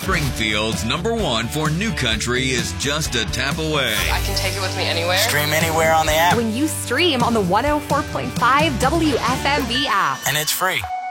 Springfield's #1 for new country is just a tap away. I can take it with me anywhere. Stream anywhere on the app. When you stream on the 104.5 WFMB app. And it's free.